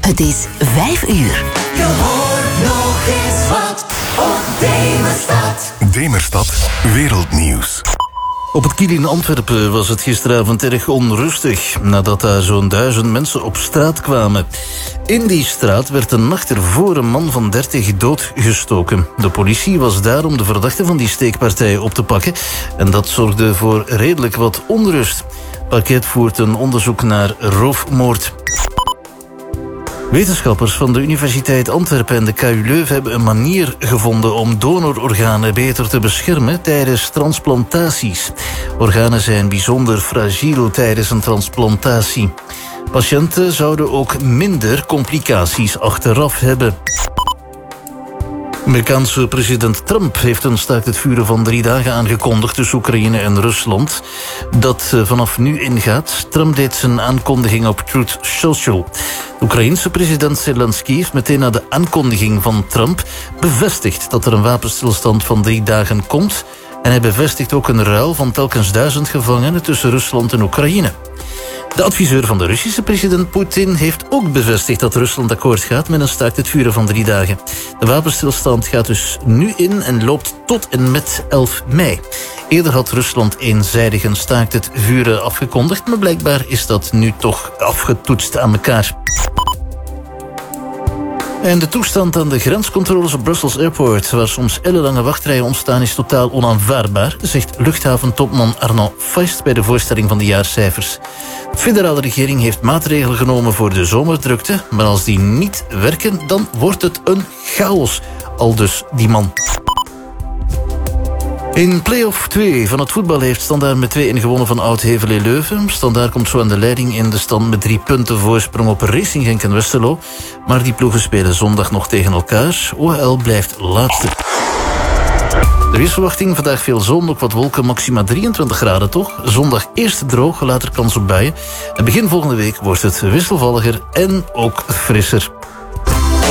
Het is 5 uur. Je hoort nog eens wat op Demerstad. Demerstad Wereldnieuws. Op het Kiel in Antwerpen was het gisteravond erg onrustig, nadat daar zo'n 1000 mensen op straat kwamen. In die straat werd de nacht ervoor een man van 30 doodgestoken. De politie was daar om de verdachte van die steekpartij op te pakken en dat zorgde voor redelijk wat onrust. Het parket voert een onderzoek naar roofmoord. Wetenschappers van de Universiteit Antwerpen en de KU Leuven hebben een manier gevonden om donororganen beter te beschermen tijdens transplantaties. Organen zijn bijzonder fragiel tijdens een transplantatie. Patiënten zouden ook minder complicaties achteraf hebben. Amerikaanse president Trump heeft een staakt het vuren van 3 dagen aangekondigd tussen Oekraïne en Rusland. Dat vanaf nu ingaat. Trump deed zijn aankondiging op Truth Social. De Oekraïense president Zelensky heeft meteen na de aankondiging van Trump bevestigd dat er een wapenstilstand van 3 dagen komt. En hij bevestigt ook een ruil van telkens 1000 gevangenen tussen Rusland en Oekraïne. De adviseur van de Russische president Poetin heeft ook bevestigd dat Rusland akkoord gaat met een staakt het vuren van 3 dagen. De wapenstilstand gaat dus nu in en loopt tot en met 11 mei. Eerder had Rusland eenzijdig een staakt het vuren afgekondigd, maar blijkbaar is dat nu toch afgetoetst aan elkaar. En de toestand aan de grenscontroles op Brussels Airport, waar soms ellenlange wachtrijen ontstaan, is totaal onaanvaardbaar, zegt luchthaventopman Arnaud Feist bij de voorstelling van de jaarcijfers. De federale regering heeft maatregelen genomen voor de zomerdrukte, maar als die niet werken, dan wordt het een chaos. Aldus die man. In play-off 2 van het voetbal heeft Standaard met 2-1 gewonnen van Oud-Heverlee Leuven. Standaard komt zo aan de leiding in de stand met 3 punten voorsprong op Racing Genk en Westerlo. Maar die ploegen spelen zondag nog tegen elkaar. OHL blijft laatste. De weersverwachting, vandaag veel zon, ook wat wolken, maxima 23 graden toch. Zondag eerst droog, later kans op buien. En begin volgende week wordt het wisselvalliger en ook frisser.